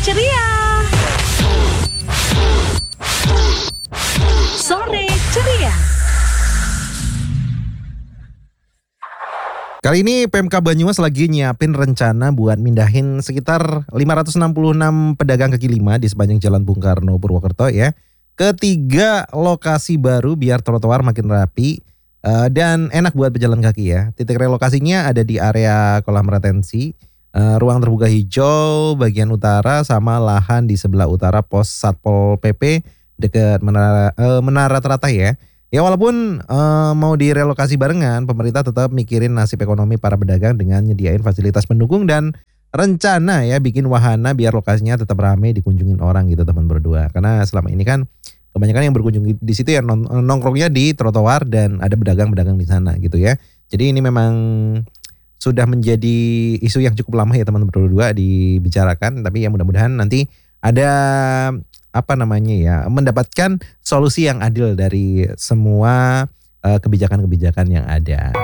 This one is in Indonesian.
ceria. Sore ceria. Kali ini PMK Banyumas lagi nyiapin rencana buat mindahin sekitar 566 pedagang kaki lima di sepanjang Jalan Bung Karno Purwokerto ya. Ke 3 lokasi baru biar trotoar makin rapi dan enak buat pejalan kaki ya. Titik relokasinya ada di area kolam retensi, ruang terbuka hijau bagian utara sama lahan di sebelah utara pos Satpol PP dekat Menara Teratai ya. Ya walaupun mau direlokasi barengan, pemerintah tetap mikirin nasib ekonomi para pedagang dengan nyediain fasilitas pendukung dan rencana ya bikin wahana biar lokasinya tetap ramai dikunjungin orang gitu teman berdua. Karena selama ini kan kebanyakan yang berkunjung di situ ya nongkrongnya di trotoar dan ada pedagang-pedagang di sana gitu ya. Jadi ini memang sudah menjadi isu yang cukup lama ya teman berdua dibicarakan, tapi ya mudah-mudahan nanti ada mendapatkan solusi yang adil dari semua kebijakan-kebijakan yang ada.